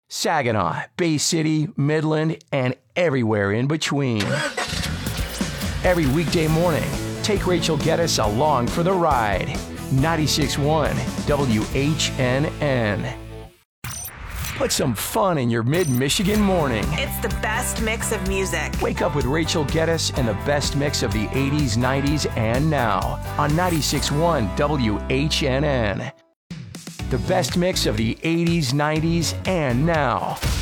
Saginaw, Bay City, Midland, and everywhere in between. Every weekday morning, take Rachel Geddes along for the ride. 96.1 WHNN. Put some fun in your mid-Michigan morning. It's the best mix of music. Wake up with Rachel Geddes and the best mix of the 80s, 90s, and now on 96.1 WHNN. The best mix of the 80s, 90s, and now.